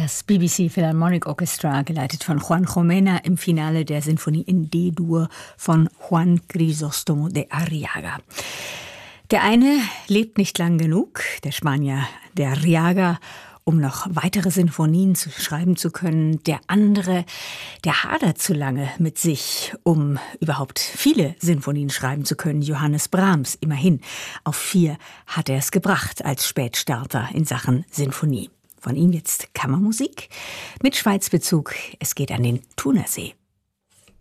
Das BBC Philharmonic Orchestra, geleitet von Juan Jomena, im Finale der Sinfonie in D-Dur von Juan Crisóstomo de Arriaga. Der eine lebt nicht lang genug, der Spanier, der Arriaga, um noch weitere Sinfonien schreiben zu können. Der andere, der hadert zu lange mit sich, um überhaupt viele Sinfonien schreiben zu können. Johannes Brahms, immerhin. Auf 4 hat er es gebracht als Spätstarter in Sachen Sinfonie. Von ihm jetzt Kammermusik mit Schweizbezug. Es geht an den Thunersee.